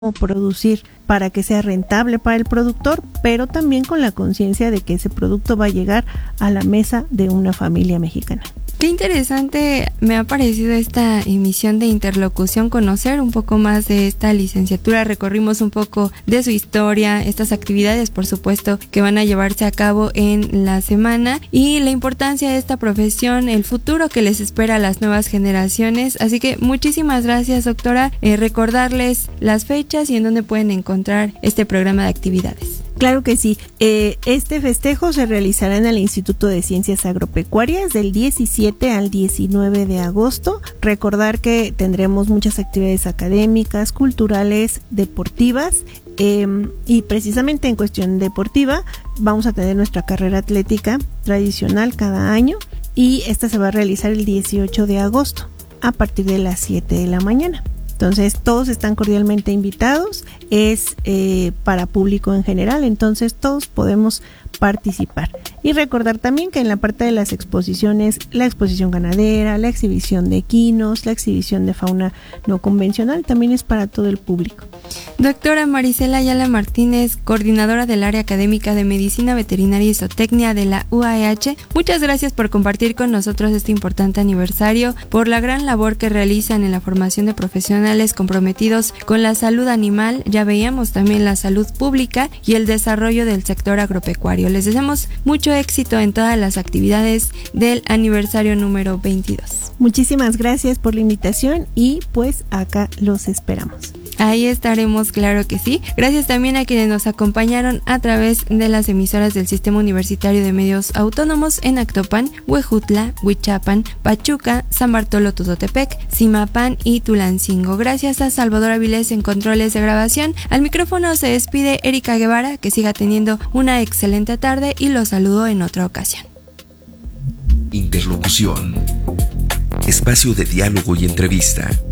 producir para que sea rentable para el productor, pero también con la conciencia de que ese producto va a llegar a la mesa de una familia mexicana. Qué interesante me ha parecido esta emisión de Interlocución, conocer un poco más de esta licenciatura. Recorrimos un poco de su historia, estas actividades, por supuesto, que van a llevarse a cabo en la semana y la importancia de esta profesión, el futuro que les espera a las nuevas generaciones. Así que muchísimas gracias, doctora. Recordarles las fechas y en dónde pueden encontrar este programa de actividades. Claro que sí. Este festejo se realizará en el Instituto de Ciencias Agropecuarias del 17 al 19 de agosto. Recordar que tendremos muchas actividades académicas, culturales, deportivas y precisamente en cuestión deportiva vamos a tener nuestra carrera atlética tradicional cada año y esta se va a realizar el 18 de agosto a partir de las 7 de la mañana. Entonces todos están cordialmente invitados, es para público en general, entonces todos podemos participar. Y recordar también que en la parte de las exposiciones, la exposición ganadera, la exhibición de equinos, la exhibición de fauna no convencional, también es para todo el público. Doctora Marisela Ayala Martínez, coordinadora del área académica de Medicina Veterinaria y Zootecnia de la UAEH, muchas gracias por compartir con nosotros este importante aniversario, por la gran labor que realizan en la formación de profesionales comprometidos con la salud animal. Ya veíamos también la salud pública y el desarrollo del sector agropecuario. Les deseamos mucho éxito en todas las actividades del aniversario número 22. Muchísimas gracias por la invitación y pues acá los esperamos. Ahí estaremos, claro que sí. Gracias también a quienes nos acompañaron a través de las emisoras del Sistema Universitario de Medios Autónomos en Actopan, Huejutla, Huichapan, Pachuca, San Bartolo Tototepec, Zimapán y Tulancingo. Gracias a Salvador Avilés en controles de grabación. Al micrófono se despide Erika Guevara, que siga teniendo una excelente tarde y los saludo en otra ocasión. Interlocución. Espacio de diálogo y entrevista.